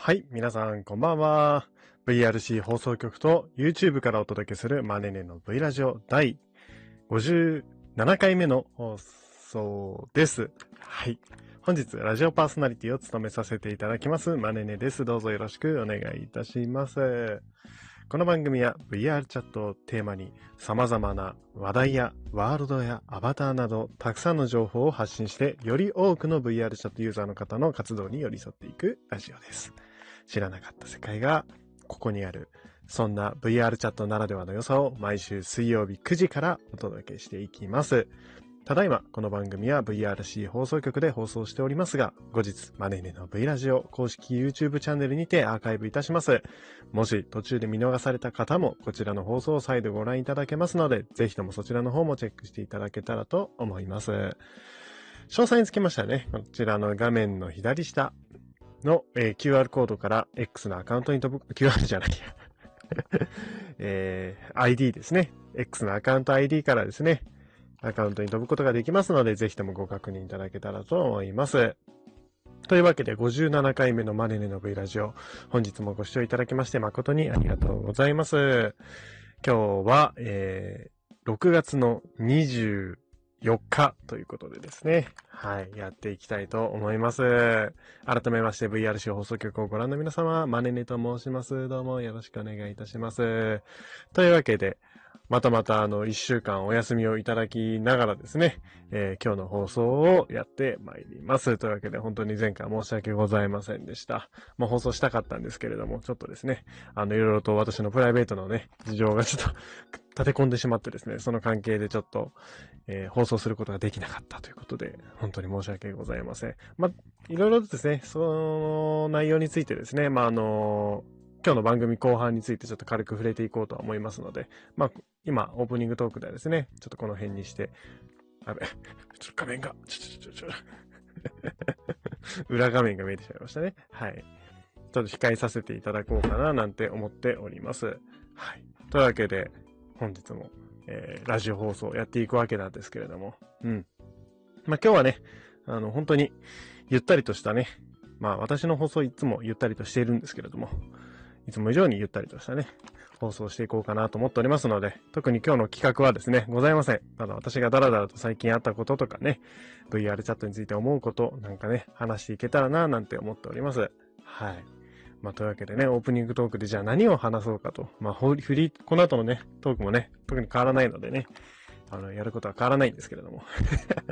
はい、皆さんこんばんは。VRC 放送局と YouTube からお届けするマネネの V ラジオ第57回目の放送です。はい。本日ラジオパーソナリティを務めさせていただきますマネネです。どうぞよろしくお願いいたします。この番組は VR チャットをテーマに様々な話題やワールドやアバターなどたくさんの情報を発信してより多くの VR チャットユーザーの方の活動に寄り添っていくラジオです。知らなかった世界がここにある。そんな VR チャットならではの良さを毎週水曜日9時からお届けしていきます。ただいま、この番組は VRC 放送局で放送しておりますが、後日、マネネの V ラジオ公式 YouTube チャンネルにてアーカイブいたします。もし途中で見逃された方も、こちらの放送を再度ご覧いただけますので、ぜひともそちらの方もチェックしていただけたらと思います。詳細につきましてはね、こちらの画面の左下の、QR コードから X のアカウントに飛ぶ、QR じゃないや、ID ですね。X のアカウント ID からですね、アカウントに飛ぶことができますので、ぜひともご確認いただけたらと思います。というわけで、57回目のマネネの V ラジオ、本日もご視聴いただきまして誠にありがとうございます。今日は、6月の24日ということでですね、はい、やっていきたいと思います。改めまして VRC 放送局をご覧の皆様、マネネと申します。どうもよろしくお願いいたします。というわけで、また1週間お休みをいただきながらですね、今日の放送をやってまいります。というわけで本当に前回申し訳ございませんでした。放送したかったんですけれども、ちょっとですね、いろいろと私のプライベートのね、事情がちょっと立て込んでしまってですね、その関係でちょっと、放送することができなかったということで、本当に申し訳ございません。いろいろとですね、その内容についてですね、今日の番組後半についてちょっと軽く触れていこうとは思いますので、今、オープニングトークではですね、ちょっとこの辺にして、画面が、裏画面が見えてしまいましたね。はい。ちょっと控えさせていただこうかななんて思っております。はい。というわけで、本日も、ラジオ放送をやっていくわけなんですけれども、今日はね、本当に、ゆったりとしたね、私の放送いつもゆったりとしているんですけれども、いつも以上にゆったりとしたね、放送していこうかなと思っておりますので、特に今日の企画はですね、ございません。ただ私がダラダラと最近あったこととかね、VR チャットについて思うことなんかね、話していけたらななんて思っております。はい。というわけでね、オープニングトークでじゃあ何を話そうかと。この後のね、トークもね、特に変わらないのでね、やることは変わらないんですけれども。